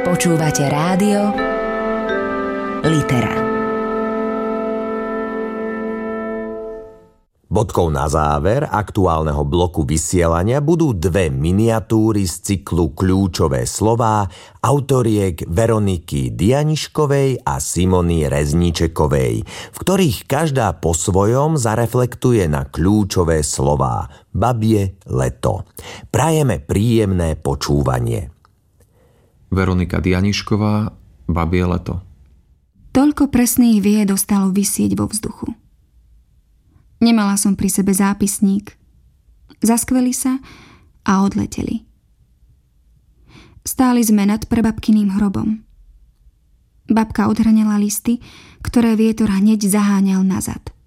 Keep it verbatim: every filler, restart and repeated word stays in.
Počúvate rádio Litera. Bodkou na záver aktuálneho bloku vysielania budú dve miniatúry z cyklu Kľúčové slová autoriek Veroniky Dianiškovej a Simony Rezníčekovej, v ktorých každá po svojom zareflektuje na kľúčové slová Babie leto. Prajeme príjemné počúvanie. Veronika Dianišková, Babie leto. Toľko presných vied ostalo visieť vo vzduchu. Nemala som pri sebe zápisník. Zaskveli sa a odleteli. Stáli sme nad prababkyným hrobom. Babka odhrňala listy, ktoré vietor hneď zaháňal nazad.